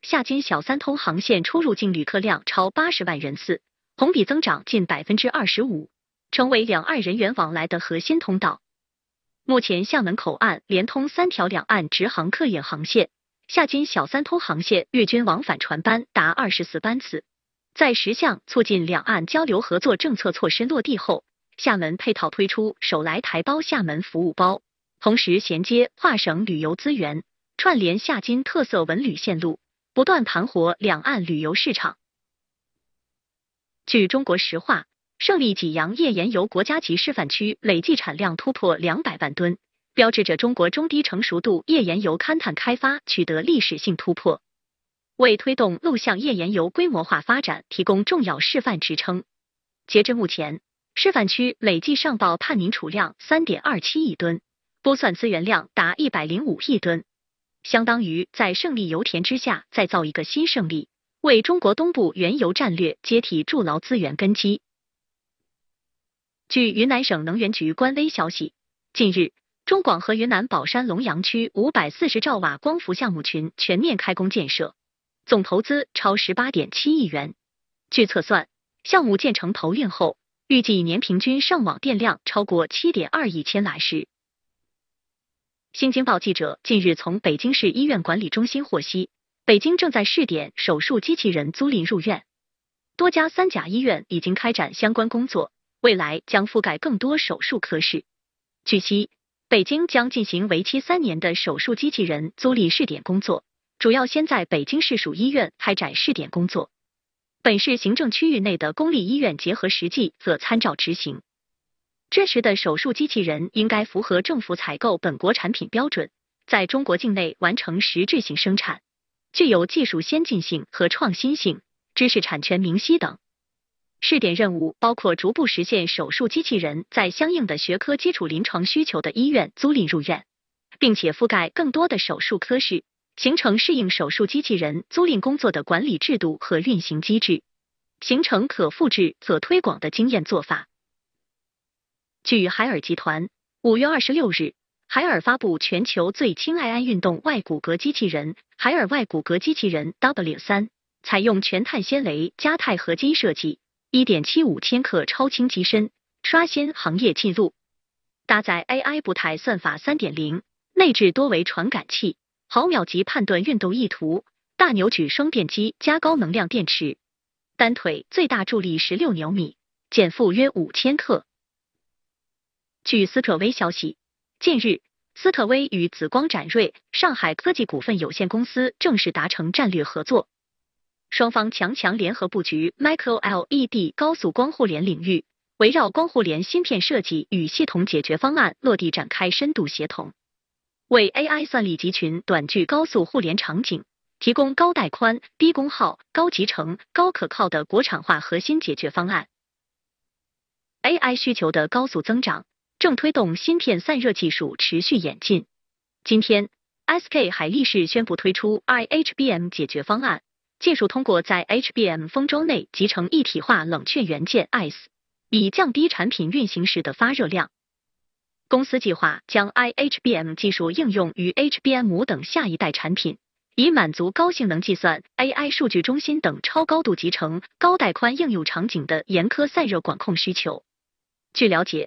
夏津小三通航线出入境旅客量超80万人次，同比增长近25%，成为两岸人员往来的核心通道。目前厦门口岸连通3条两岸直航客运航线，夏津小三通航线日均往返船班达24班次。在10项促进两岸交流合作政策措施落地后，厦门配套推出手来台胞厦门服务包，同时衔接跨省旅游资源，串联夏津特色文旅线路，不断盘活两岸旅游市场。据中国石化，胜利济阳页岩油国家级示范区累计产量突破200万吨，标志着中国中低成熟度页岩油勘探开发取得历史性突破，为推动陆相页岩油规模化发展提供重要示范支撑。截至目前，示范区累计上报探明储量 3.27 亿吨，估算资源量达105亿吨，相当于在胜利油田之下再造一个新胜利，为中国东部原油战略接替筑牢资源根基。据云南省能源局官微消息，近日，中广核云南保山龙阳区540兆瓦光伏项目群全面开工建设，总投资超18.7亿元。据测算，项目建成投运后，预计年平均上网电量超过7.2亿千瓦时。新京报记者近日从北京市医院管理中心获悉，北京正在试点手术机器人租赁入院，多家3甲医院已经开展相关工作，未来将覆盖更多手术科室。据悉，北京将进行为期3年的手术机器人租赁试点工作，主要先在北京市属医院开展试点工作，本市行政区域内的公立医院结合实际可参照执行。这时的手术机器人应该符合政府采购本国产品标准，在中国境内完成实质性生产，具有技术先进性和创新性，知识产权明晰等。试点任务包括逐步实现手术机器人在相应的学科基础临床需求的医院租赁入院，并且覆盖更多的手术科室，形成适应手术机器人租赁工作的管理制度和运行机制，形成可复制、可推广的经验做法。据海尔集团5月26日，海尔发布全球最轻 AI 运动外骨骼机器人海尔外骨骼机器人 W3， 采用全碳纤维加钛合金设计， 1.75 千克超轻机身，刷新行业纪录。搭载 AI 步态算法 3.0， 内置多维传感器，毫秒级判断运动意图，大扭矩双电机加高能量电池，单腿最大助力16牛米，减负约5千克。据斯特威消息，近日，斯特威与紫光展锐上海科技股份有限公司正式达成战略合作，双方强联合布局 Micro LED 高速光互联领域，围绕光互联芯片设计与系统解决方案落地展开深度协同，为 AI 算力集群短距高速互联场景提供高带宽、低功耗、高集成、高可靠的国产化核心解决方案。AI 需求的高速增长正推动芯片散热技术持续演进。今天 ，SK 海力士宣布推出 iHBM 解决方案，技术通过在 HBM 封装内集成一体化冷却元件 ICE， 以降低产品运行时的发热量。公司计划将 iHBM 技术应用于 HBM5 等下一代产品，以满足高性能计算、AI 数据中心等超高度集成、高带宽应用场景的严苛散热管控需求。据了解，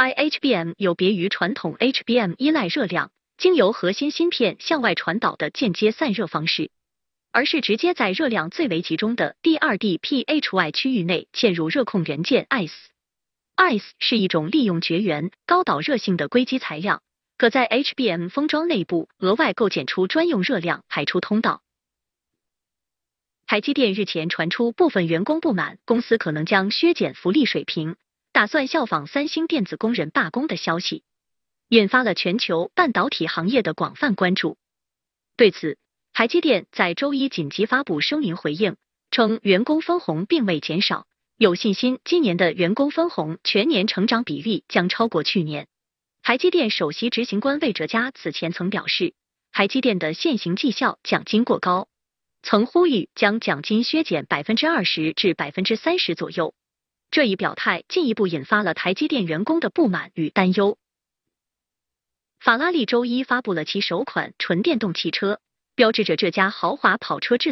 iHBM 有别于传统 HBM 依赖热量经由核心芯片向外传导的间接散热方式，而是直接在热量最为集中的第二 DPHY 区域内嵌入热控元件 ICE。ICE 是一种利用绝缘、高导热性的硅基材料，可在 HBM 封装内部额外构建出专用热量排出通道。台积电日前传出部分员工不满公司可能将削减福利水平，打算效仿三星电子工人罢工的消息，引发了全球半导体行业的广泛关注。对此，台积电在周一紧急发布声明回应，称员工分红并未减少，有信心今年的员工分红全年成长比例将超过去年。台积电首席执行官魏哲嘉此前曾表示，台积电的现行绩效奖金过高，曾呼吁将奖金削减 20% 至 30% 左右。这一表态进一步引发了台积电员工的不满与担忧。法拉利周一发布了其首款纯电动汽车，标志着这家豪华跑车制